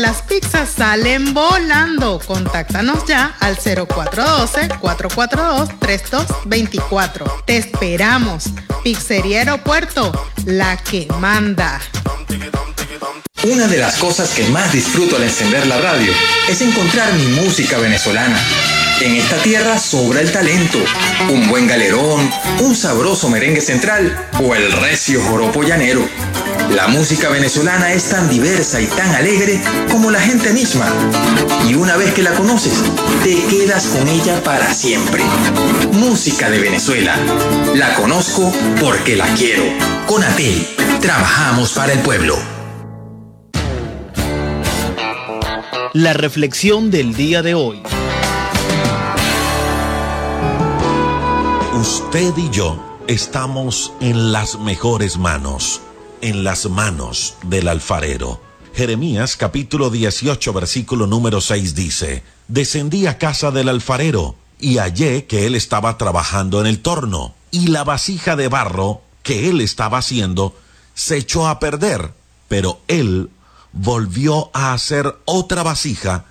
Las pizzas salen volando. Contáctanos ya al 0412-442-3224. Te esperamos. Pizzería Aeropuerto, la que manda. Una de las cosas que más disfruto al encender la radio es encontrar mi música venezolana. En esta tierra sobra el talento, un buen galerón, un sabroso merengue central o el recio joropo llanero. La música venezolana es tan diversa y tan alegre como la gente misma. Y una vez que la conoces, te quedas con ella para siempre. Música de Venezuela. La conozco porque la quiero. Con ATEL, trabajamos para el pueblo. La reflexión del día de hoy. Usted y yo estamos en las mejores manos, en las manos del alfarero. Jeremías capítulo 18 versículo número 6 dice: descendí a casa del alfarero y hallé que él estaba trabajando en el torno, y la vasija de barro que él estaba haciendo se echó a perder, pero él volvió a hacer otra vasija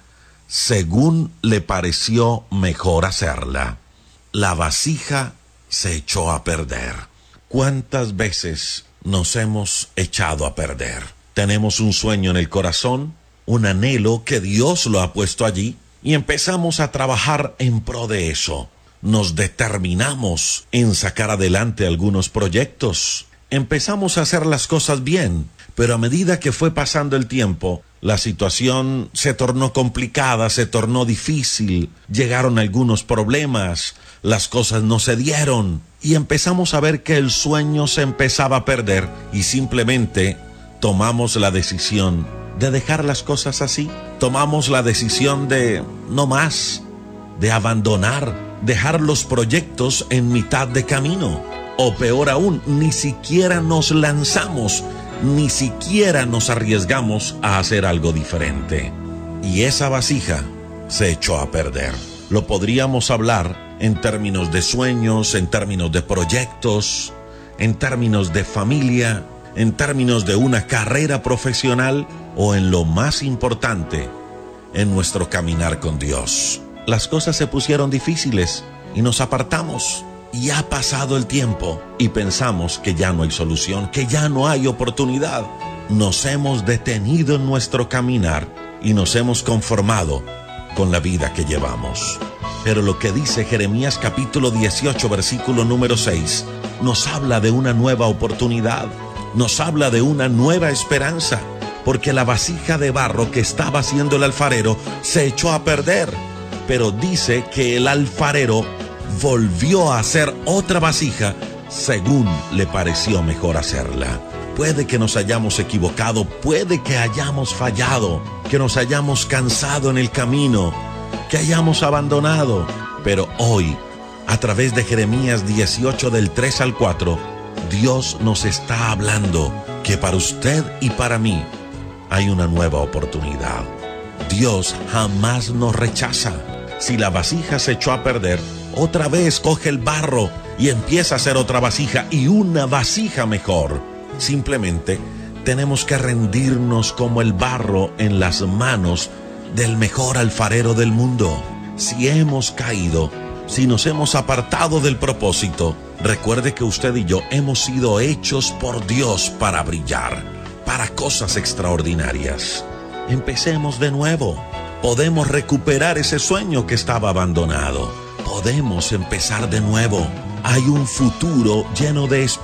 según le pareció mejor hacerla. La vasija se echó a perder. ¿Cuántas veces nos hemos echado a perder? Tenemos un sueño en el corazón, un anhelo que Dios lo ha puesto allí, y empezamos a trabajar en pro de eso. Nos determinamos en sacar adelante algunos proyectos. Empezamos a hacer las cosas bien, pero a medida que fue pasando el tiempo, la situación se tornó complicada, se tornó difícil, llegaron algunos problemas, las cosas no se dieron, y empezamos a ver que el sueño se empezaba a perder, y simplemente tomamos la decisión de dejar las cosas así. Tomamos la decisión de no más, de abandonar, dejar los proyectos en mitad de camino. O peor aún, ni siquiera nos lanzamos, ni siquiera nos arriesgamos a hacer algo diferente. Y esa vasija se echó a perder. Lo podríamos hablar en términos de sueños, en términos de proyectos, en términos de familia, en términos de una carrera profesional o en lo más importante, en nuestro caminar con Dios. Las cosas se pusieron difíciles y nos apartamos. Y ha pasado el tiempo y pensamos que ya no hay solución, que ya no hay oportunidad. Nos hemos detenido en nuestro caminar y nos hemos conformado con la vida que llevamos. Pero lo que dice Jeremías capítulo 18 versículo número 6 nos habla de una nueva oportunidad, nos habla de una nueva esperanza, porque la vasija de barro que estaba haciendo el alfarero se echó a perder, pero dice que el alfarero volvió a hacer otra vasija según le pareció mejor hacerla. Puede que nos hayamos equivocado, puede que hayamos fallado, que nos hayamos cansado en el camino, que hayamos abandonado, pero hoy, a través de Jeremías 18 del 3 al 4, Dios nos está hablando que para usted y para mí hay una nueva oportunidad. Dios jamás nos rechaza. Si la vasija se echó a perder, otra vez coge el barro y empieza a hacer otra vasija, y una vasija mejor. Simplemente tenemos que rendirnos como el barro en las manos del mejor alfarero del mundo. Si hemos caído, si nos hemos apartado del propósito, recuerde que usted y yo hemos sido hechos por Dios para brillar, para cosas extraordinarias. Empecemos de nuevo. Podemos recuperar ese sueño que estaba abandonado. Podemos empezar de nuevo. Hay un futuro lleno de esperanza.